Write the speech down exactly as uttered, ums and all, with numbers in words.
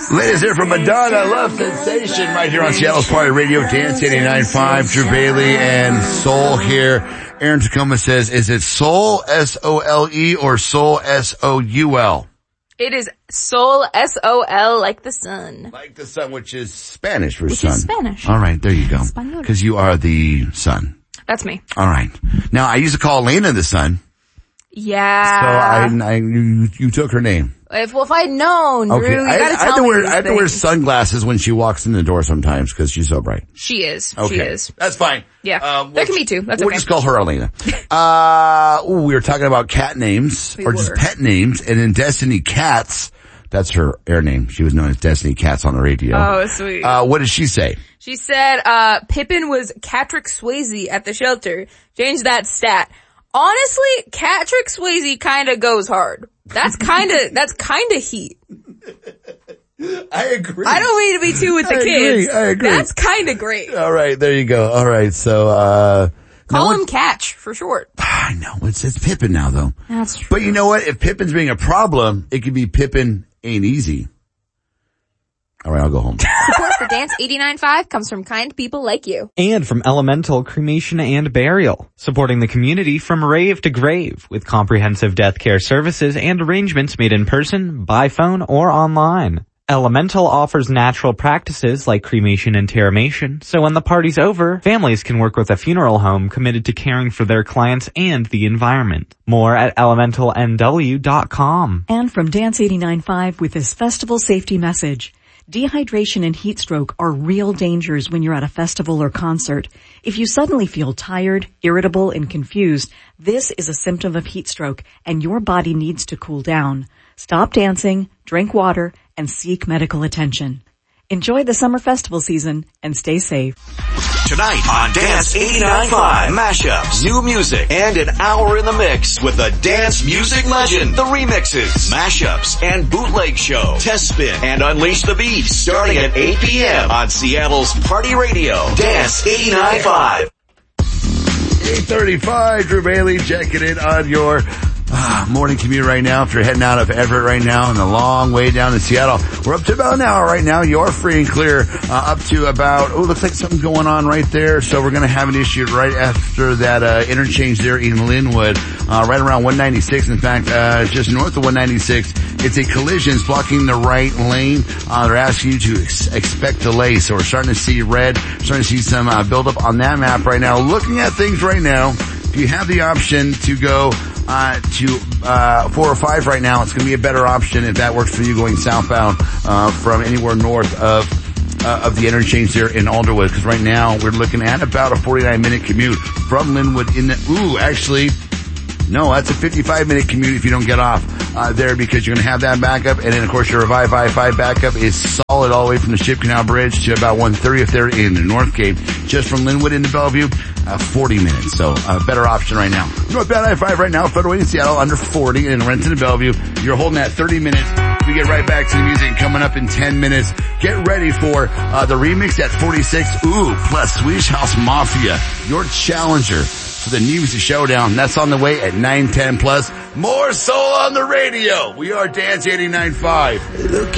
Ladies, here from Madonna, Love Sensation, right here on Seattle's Party Radio, Dance eighty-nine point five, Drew Bailey and Soul here. Aaron Tacoma says, is it Soul, S O L E, or Soul, S O U L? It is Sol, S O L, like the sun. Like the sun, which is Spanish for which sun. Which is Spanish. All right, there you go. Because you are the sun. That's me. All right. Now, I used to call Elena the sun. Yeah. So I, I you, you took her name. If, well, if I'd known, Drew, okay. you I, gotta I tell have to me wear, these I have to wear sunglasses when she walks in the door sometimes because she's so bright. She is. Okay. She is. That's fine. Yeah. Um, that can be too. That's we'll okay. We'll just call her Elena. uh, ooh, we were talking about cat names we or were. just pet names, and in Destiny Cats, that's her air name. She was known as Destiny Cats on the radio. Oh, sweet. Uh, what did she say? She said, uh, Pippin was Catrick Swayze at the shelter. Change that stat. Honestly, Catrick Swayze kinda goes hard. That's kinda, that's kinda heat. I agree. I don't mean to be too with the I kids. Agree, I agree. That's kinda great. All right, there you go. All right, so, uh, call him Catch for short. I know, it's, it's Pippin now though. That's true. But you know what? If Pippin's being a problem, it could be Pippin ain't easy. All right, I'll go home. Support for Dance eighty-nine point five comes from kind people like you. And from Elemental Cremation and Burial, supporting the community from rave to grave with comprehensive death care services and arrangements made in person, by phone, or online. Elemental offers natural practices like cremation and terramation, so when the party's over, families can work with a funeral home committed to caring for their clients and the environment. More at elemental n w dot com. And from Dance eighty-nine point five with this festival safety message. Dehydration and heat stroke are real dangers when you're at a festival or concert. If you suddenly feel tired, irritable, and confused, this is a symptom of heat stroke, and your body needs to cool down. Stop dancing, drink water, and seek medical attention. Enjoy the summer festival season and stay safe. Tonight on Dance eighty-nine point five, mashups, new music, and an hour in the mix with the dance music legend, the remixes, mashups, and bootleg show. Test spin and unleash the beat starting at eight p.m. on Seattle's Party Radio, Dance eighty-nine point five. eight thirty-five, Drew Bailey checking in on your Ah, morning commute right now. If you're heading out of Everett right now and a long way down to Seattle, we're up to about an hour right now. You're free and clear, uh, up to about, oh, looks like something's going on right there. So we're going to have an issue right after that, uh, interchange there in Linwood, uh, right around one ninety-six. In fact, uh, just north of one ninety-six, it's a collision. It's blocking the right lane. Uh, they're asking you to ex- expect delay. So we're starting to see red, starting to see some, uh, buildup on that map right now. Looking at things right now, if you have the option to go Uh, to, uh, four oh five right now, it's going to be a better option if that works for you going southbound, uh, from anywhere north of, uh, of the interchange there in Alderwood. Cause right now we're looking at about a forty-nine minute commute from Linwood in the, ooh, actually, no, that's a fifty-five minute commute if you don't get off, uh, there because you're going to have that backup. And then of course your Revive I five backup is solid all the way from the Ship Canal Bridge to about one thirtieth there in Northgate. Just from Linwood into Bellevue, uh, forty minutes. So a uh, better option right now. Northbound I five right now, Federal in Seattle under forty, and Renton to Bellevue. You're holding that thirty minutes. We get right back to the music coming up in ten minutes. Get ready for, uh, the remix at forty-six. Ooh, plus Swedish House Mafia, your challenger for the New Music Showdown. That's on the way at nine ten plus. More soul on the radio. We are Dance eighty-nine point five.